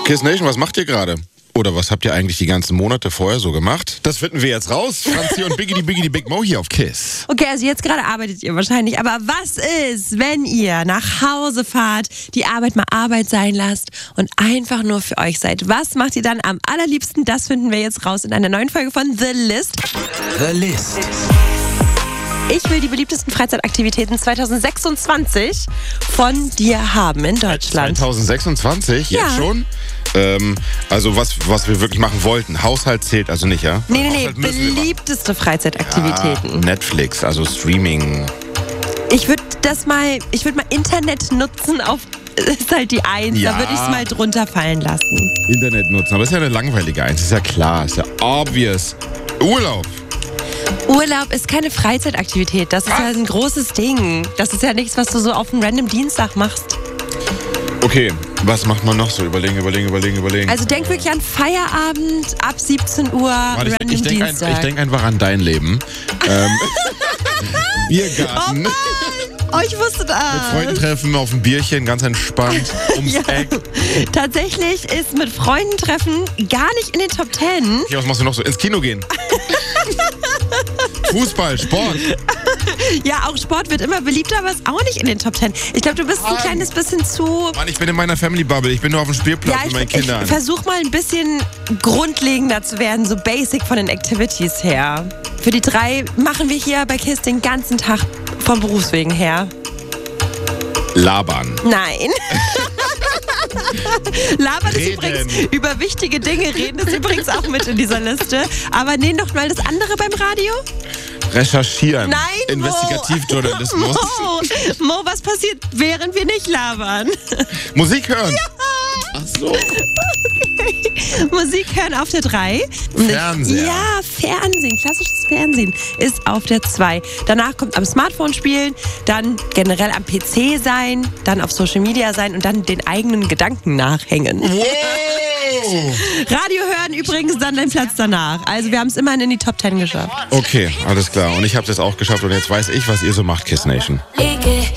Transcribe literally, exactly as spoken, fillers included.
Kiss Nation, was macht ihr gerade? Oder was habt ihr eigentlich die ganzen Monate vorher so gemacht? Das finden wir jetzt raus. Franzi und Biggie, die Biggie, die Big Mo hier auf Kiss. Okay, also jetzt gerade arbeitet ihr wahrscheinlich. Aber was ist, wenn ihr nach Hause fahrt, die Arbeit mal Arbeit sein lasst und einfach nur für euch seid? Was macht ihr dann am allerliebsten? Das finden wir jetzt raus in einer neuen Folge von The List. The List. Ich will die beliebtesten Freizeitaktivitäten zwanzig sechsundzwanzig von dir haben in Deutschland. zwanzig sechsundzwanzig, jetzt Ja. schon? Ähm, also was, was wir wirklich machen wollten. Haushalt zählt also nicht, ja? Nee, nee, nee, Haushalt müssen wir machen. beliebteste Freizeitaktivitäten. Ja, Netflix, also Streaming. Ich würde das mal, ich würde mal Internet nutzen auf, ist halt die Eins, Ja. da würde ich es mal drunter fallen lassen. Internet nutzen, aber das ist ja eine langweilige Eins, ist ja klar, ist ja obvious. Urlaub. Urlaub ist keine Freizeitaktivität, das ist Was? ja ein großes Ding. Das ist ja nichts, was du so auf einem random Dienstag machst. Okay, was macht man noch so? Überlegen, überlegen, überlegen, überlegen. Also denk wirklich an Feierabend ab siebzehn Uhr, Warte, ich, random ich denke ein, Dienstag. ich denk einfach an dein Leben. ähm, Biergarten. Oh, ich wusste das. Mit Freunden treffen, auf ein Bierchen, ganz entspannt, ums Ja. Eck. Tatsächlich ist mit Freunden treffen gar nicht in den Top Ten. Okay, was machst du noch so? Ins Kino gehen. Fußball, Sport. Ja, auch Sport wird immer beliebter, aber ist auch nicht in den Top Ten. Ich glaube, du bist ein Mann. kleines bisschen zu... Mann, ich bin in meiner Family Bubble. Ich bin nur auf dem Spielplatz Ja, mit ich, meinen ich Kindern. versuche mal ein bisschen grundlegender zu werden, so basic von den Activities her. Für die drei machen wir hier bei KISS den ganzen Tag vom Berufswegen her. Labern. Nein. Labern ist Reden. übrigens über wichtige Dinge reden, ist übrigens auch mit in dieser Liste. Aber nehmen doch mal das andere beim Radio. Recherchieren. Nein, Investigativjournalismus. Mo. Mo, was passiert, während wir nicht labern? Musik hören. Ach so. Musik hören auf der drei. Fernseher. Ja, Fernsehen, klassisches Fernsehen ist auf der zwei. Danach kommt am Smartphone spielen, dann generell am P C sein, dann auf Social Media sein und dann den eigenen Gedanken nachhängen. Wow. Radio hören übrigens dann dein Platz danach. Also wir haben es immerhin in die Top Ten geschafft. Okay, alles klar. Und ich habe es jetzt auch geschafft und jetzt weiß ich, was ihr so macht, Kiss Nation.